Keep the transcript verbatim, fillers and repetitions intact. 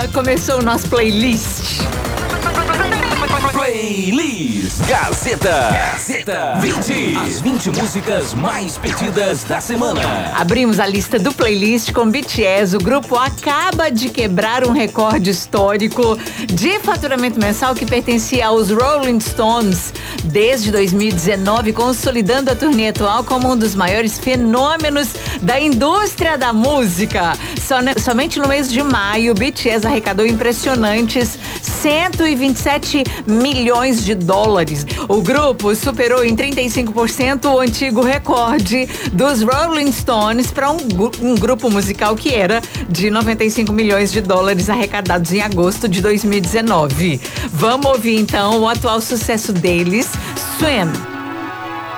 Começou o nosso playlist. Playlist Gazeta. Gazeta vinte. As vinte músicas mais pedidas da semana. Abrimos a lista do playlist com B T S. O grupo acaba de quebrar um recorde histórico de faturamento mensal que pertencia aos Rolling Stones desde dois mil e dezenove, consolidando a turnê atual como um dos maiores fenômenos da indústria da música. Somente no mês de maio, o B T S arrecadou impressionantes cento e vinte e sete milhões de dólares. O grupo superou em trinta e cinco por cento o antigo recorde dos Rolling Stones para um, um grupo musical que era de noventa e cinco milhões de dólares arrecadados em agosto de dois mil e dezenove. Vamos ouvir então o atual sucesso deles, Swim.